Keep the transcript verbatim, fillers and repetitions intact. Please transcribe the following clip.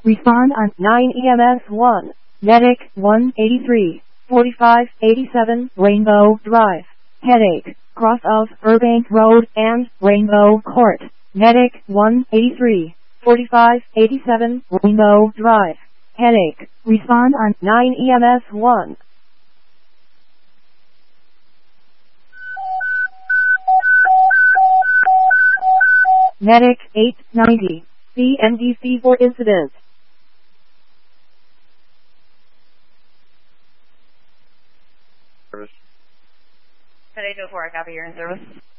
Respond on nine E M S one. Medic one eighty-three, forty-five eighty-seven Rainbow Drive. Headache, cross of Burbank Road and Rainbow Court. Medic one eighty-three, forty-five eighty-seven Rainbow Drive. Headache. Respond on nine E M S one. Medic eight ninety. C N D C for incident. Service. Ten eight oh four, I copy, you're in service.